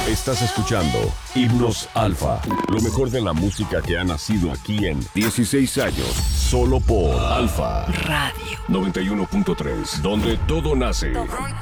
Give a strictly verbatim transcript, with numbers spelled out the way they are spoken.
Estás escuchando Himnos Alfa, lo mejor de la música que ha nacido aquí en dieciséis años, solo por Alfa Radio noventa y uno punto tres, donde todo nace.